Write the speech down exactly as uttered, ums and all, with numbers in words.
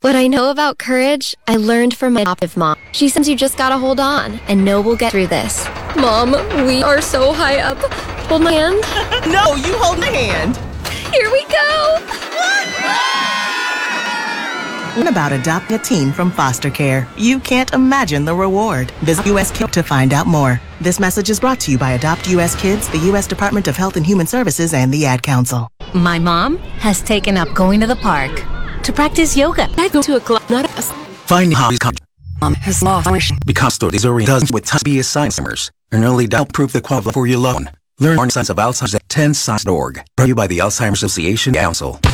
What I know about courage, I learned from my adoptive mom. She says you just gotta hold on and know we'll get through this. Mom, we are so high up. Hold my hand. No, you hold my hand. Here we go. Learn about adopting a teen from foster care. You can't imagine the reward. Visit U S Kids to find out more. This message is brought to you by Adopt U S Kids, the U S Department of Health and Human Services, and the Ad Council. My mom has taken up going to the park to practice yoga. I go to a club, not a... Finding hobbies Mom has lost wish. because stories are does with time be Alzheimer's. An early help prove the quality for your loan. Learn more signs of Alzheimer's at ten signs dot org. Brought to you by the Alzheimer's Association Council.